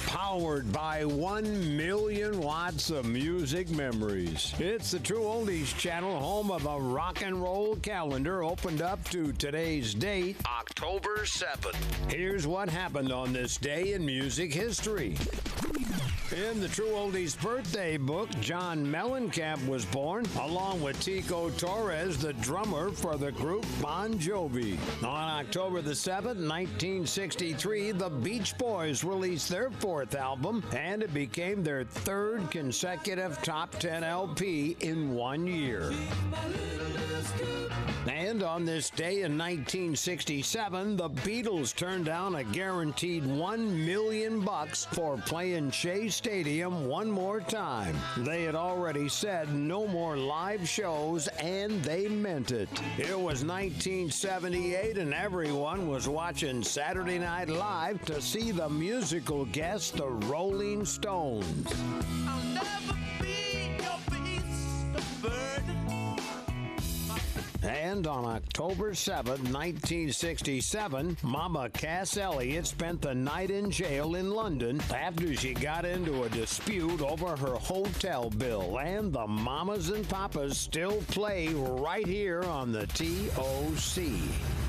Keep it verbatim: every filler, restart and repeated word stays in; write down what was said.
powered by one million watts of music memories. It's the True Oldies channel, home of a rock and roll calendar, opened up to today's date, October seventh. Here's what happened on this day in music history. In the True Oldies birthday book, John Mellencamp was born, along with Tico Torres, the drummer for the group Bon Jovi. On October the seventh, nineteen sixty-three, the Beach Boys released their fourth album, and it became their third consecutive top ten L P in one year. And on this day in nineteen sixty-seven, the Beatles turned down a guaranteed one million bucks for playing Shea Stadium one more time. They had already said no more live shows, and they meant it. It was nineteen seventy-eight, and everyone was watching Saturday Night Live to see the musical guest, the Rolling Stones. I'll never be your beast of burden. And on October seventh, nineteen sixty-seven, Mama Cass Elliot spent the night in jail in London after she got into a dispute over her hotel bill. And the Mamas and Papas still play right here on the T O C.